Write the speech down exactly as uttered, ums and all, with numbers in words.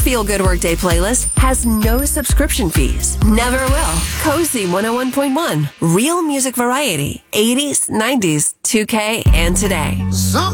Feel Good Workday playlist has no subscription fees. Never will. Cozy one oh one point one. Real music variety. eighties, nineties, two K, and today. Some